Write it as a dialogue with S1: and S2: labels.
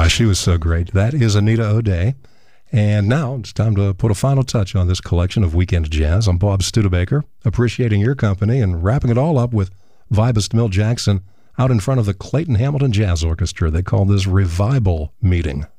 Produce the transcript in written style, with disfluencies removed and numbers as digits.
S1: she was so great. That is Anita O'Day. And now it's time to put a final touch on this collection of Weekend Jazz. I'm Bob Studebaker, appreciating your company and wrapping it all up with vibist Milt Jackson out in front of the Clayton Hamilton Jazz Orchestra. They call this Revival Meeting.